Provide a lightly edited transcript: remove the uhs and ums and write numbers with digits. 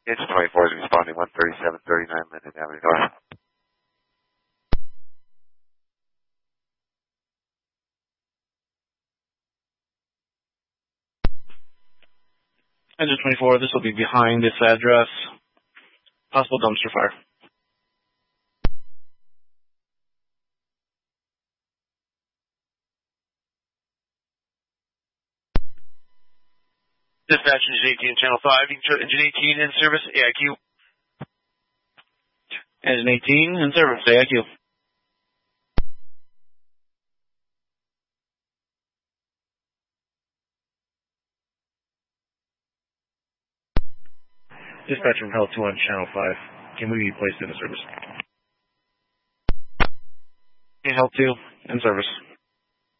Engine 24 is responding 13739 Linden Avenue North. Engine 24, this will be behind this address. Possible dumpster fire. Dispatch Engine 18, Channel 5. Engine 18 in service, AIQ. Engine 18 in service, AIQ. Dispatch from Hell 2 on Channel 5. Can we be placed into service? Hell 2 in service.